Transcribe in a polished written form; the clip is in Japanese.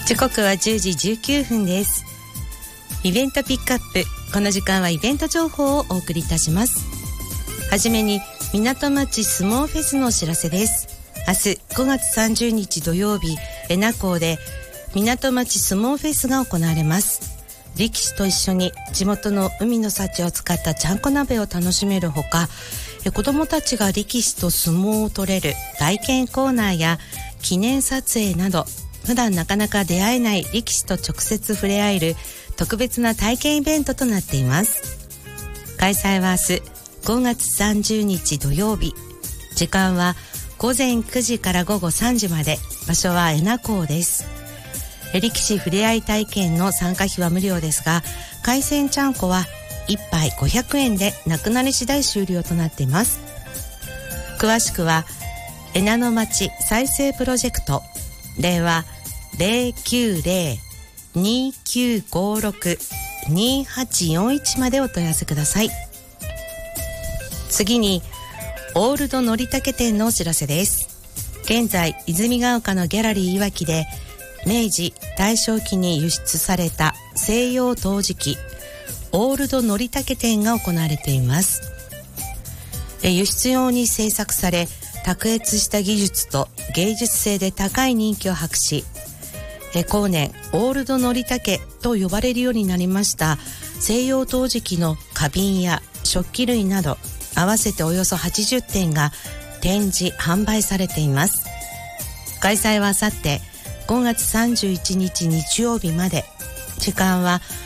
時刻は10時19分です。イベントピックアップ。この時間はイベント情報をお送りいたします。はじめに港町相撲フェスのお知らせです。明日5月30日土曜日、恵那港で港町相撲フェスが行われます。力士と一緒に地元の海の幸を使ったちゃんこ鍋を楽しめるほか、子どもたちが力士と相撲を取れる体験コーナーや記念撮影など、普段なかなか出会えない力士と直接触れ合える特別な体験イベントとなっています。開催は明日5月30日土曜日、時間は午前9時から午後3時まで、場所は恵那港です。力士触れ合い体験の参加費は無料ですが、海鮮ちゃんこは1杯500円でなくなり次第終了となっています。詳しくは恵那の町再生プロジェクト、電話090-2956-2841までお問い合わせください。次にオールドのりたけ店のお知らせです。現在泉ヶ丘のギャラリーいわきで明治大正期に輸出された西洋陶磁器オールドのりたけ展が行われています。輸出用に製作され、卓越した技術と芸術性で高い人気を博し、後年オールドのりたけと呼ばれるようになりました西洋陶磁器の花瓶や食器類など合わせておよそ80点が展示販売されています。開催はあさって5月31日日曜日まで、時間は